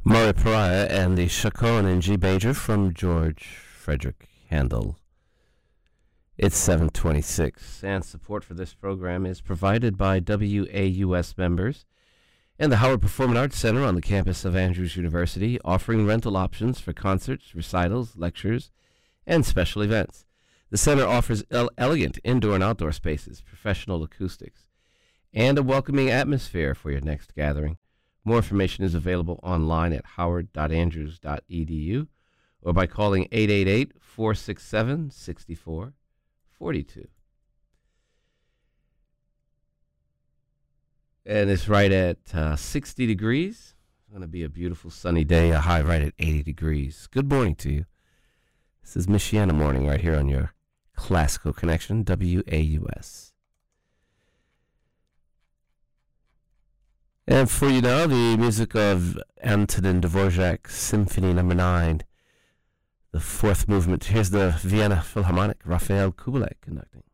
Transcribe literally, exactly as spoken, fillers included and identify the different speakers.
Speaker 1: Murray Pariah and the Chaconne in G major from George Frederick Handel. It's seven twenty-six, and support for this program is provided by W A U S members and the Howard Performing Arts Center on the campus of Andrews University, offering rental options for concerts, recitals, lectures, and special events. The center offers el- elegant indoor and outdoor spaces, professional acoustics, and a welcoming atmosphere for your next gathering. More information is available online at howard dot andrews dot e d u or by calling eight eight eight, four six seven, six four four two. And it's right at uh, sixty degrees. It's going to be a beautiful sunny day, a high right at eighty degrees. Good morning to you. This is Michiana Morning right here on your Classical Connection, W A U S. And for you now, the music of Antonin Dvorak, Symphony Number Nine, the fourth movement. Here's the Vienna Philharmonic, Raphael Kubelik conducting.